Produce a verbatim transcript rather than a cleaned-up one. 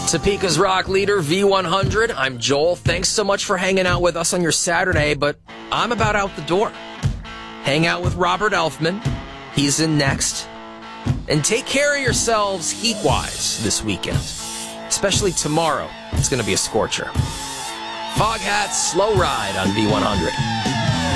Topeka's rock leader, V one hundred. I'm Joel. Thanks so much for hanging out with us on your Saturday, but I'm about out the door. Hang out with Robert Elfman. He's in next. And take care of yourselves heat-wise this weekend. Especially tomorrow. It's going to be a scorcher. Fog Hats, Slow Ride on V one hundred.